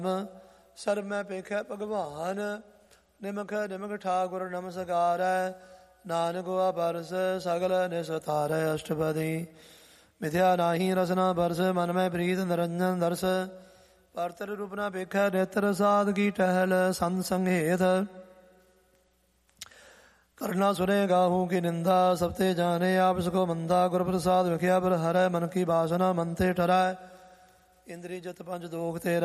Sir ਮੈਂ ਪੇਖੈ ਭਗਵਾਨ, ਨਿਮਖ ਨਿਮਖ ਠਾਕੁਰ ਨਮਸਕਾਰੈ। ਨਾਨਕ ਹੋਆ ਪਰਸ ਸਗਲ ਨਿਸਤਾਰੈ। ਅਸ਼ਟਪਦੀ ਮਿਥਿਆ ਨਾਹੀ ਰਸਨਾ ਬਰਸ, ਮਨ ਮੈਂ ਪ੍ਰੀਤ ਨਿਰੰਜਨ ਦਰਸ। ਪਰਤਰ ਰੂਪ ਨਾ ਵੇਖੈ ਨੇਤਰ, ਸਾਧ ਕੀ ਟਹਿਲ ਸੰਤ ਸੰਗੇਤ। ਕਰਨਾ ਸੁਨੇ ਗਾਹੂ ਕੀ ਨਿੰਦਾ, ਸਭ ਤੇ ਜਾਣੇ ਆਪ ਸਕੋ ਮੰਦਾ। ਗੁਰ ਪ੍ਰਸਾਦ ਵਿਖਿਆ ਬਰ ਹਰੈ, ਮਨ ਕੀ ਬਾਸਨਾ ਮਨ ਤੇ ਠਰੈ। ਇੰਦਰੀ ਜਤ ਪੰਜ ਦੋਖ ਤੇ